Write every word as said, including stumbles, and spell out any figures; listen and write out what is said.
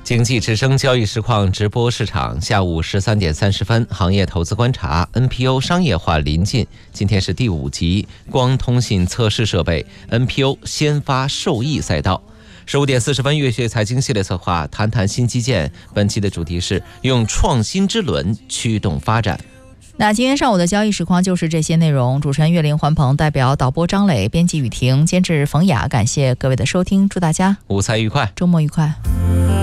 经济之声交易实况直播市场，下午十三点三十分，行业投资观察 N P O 商业化临近。今天是第五集光通信测试设备 N P O 先发受益赛道。十五点四十分，乐学财经系列策划谈谈新基建。本期的主题是用创新之轮驱动发展。 那今天上午的交易实况就是这些内容。主持人岳林、环鹏，代表导播张磊，编辑雨婷，监制冯雅，感谢各位的收听，祝大家午餐愉快， 周末愉快。